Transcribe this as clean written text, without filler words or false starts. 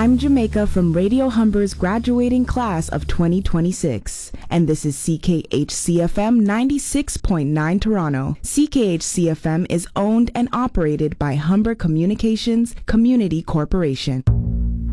I'm Jamaica from Radio Humber's graduating class of 2026, and this is CKHCFM 96.9 Toronto. CKHCFM is owned and operated by Humber Communications Community Corporation.